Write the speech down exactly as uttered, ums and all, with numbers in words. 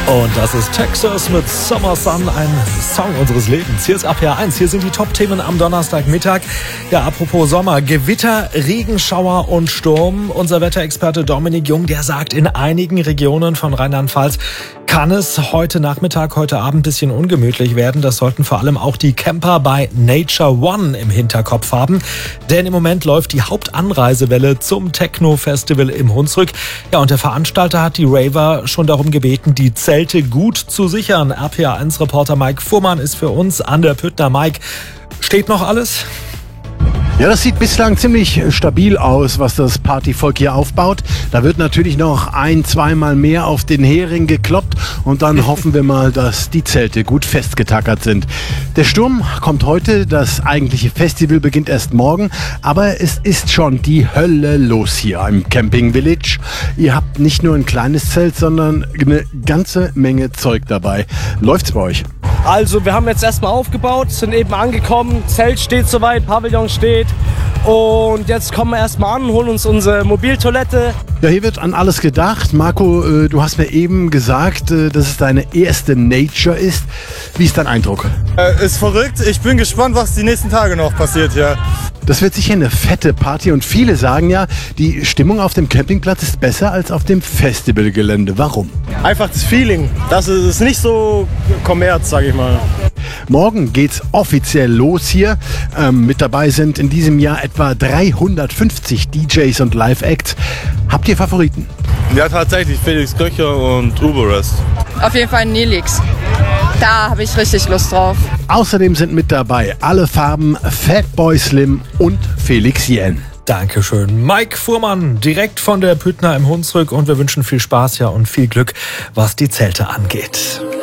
Und das ist Texas mit Summer Sun, ein Song unseres Lebens. Hier ist A P R eins, hier sind die Top-Themen am Donnerstagmittag. Ja, apropos Sommer, Gewitter, Regenschauer und Sturm. Unser Wetterexperte Dominik Jung, der sagt, in einigen Regionen von Rheinland-Pfalz kann es heute Nachmittag, heute Abend ein bisschen ungemütlich werden. Das sollten vor allem auch die Camper bei Nature One im Hinterkopf haben. Denn im Moment läuft die Hauptanreisewelle zum Techno-Festival im Hunsrück. Ja, und der Veranstalter hat die Raver schon darum gebeten, die Zelte gut zu sichern. R P R eins Reporter Mike Fuhrmann ist für uns an der Püttner. Mike, steht noch alles? Ja, das sieht bislang ziemlich stabil aus, was das Partyvolk hier aufbaut. Da wird natürlich noch ein-, zweimal mehr auf den Hering gekloppt und dann hoffen wir mal, dass die Zelte gut festgetackert sind. Der Sturm kommt heute, das eigentliche Festival beginnt erst morgen, aber es ist schon die Hölle los hier im Camping Village. Ihr habt nicht nur ein kleines Zelt, sondern eine ganze Menge Zeug dabei. Läuft's bei euch? Also wir haben jetzt erstmal aufgebaut, sind eben angekommen, Zelt steht soweit, Pavillon steht und jetzt kommen wir erstmal an, holen uns unsere Mobiltoilette. Ja, hier wird an alles gedacht. Marco, äh, du hast mir eben gesagt, äh, dass es deine erste Nature ist. Wie ist dein Eindruck? Äh, ist verrückt. Ich bin gespannt, was die nächsten Tage noch passiert hier. Das wird sicher eine fette Party und viele sagen ja, die Stimmung auf dem Campingplatz ist besser als auf dem Festivalgelände. Warum? Einfach das Feeling. Das ist, ist nicht so Kommerz, sag ich mal. Morgen geht's offiziell los hier. Ähm, mit dabei sind in diesem Jahr etwa dreihundertfünfzig D Js und Live-Acts. Habt ihr Favoriten? Ja, tatsächlich Felix Köcher und Uberest. Auf jeden Fall Nelix. Da habe ich richtig Lust drauf. Außerdem sind mit dabei alle Farben, Fatboy Slim und Felix Jähn. Dankeschön. Mike Fuhrmann, direkt von der Püttner im Hunsrück, und wir wünschen viel Spaß ja und viel Glück, was die Zelte angeht.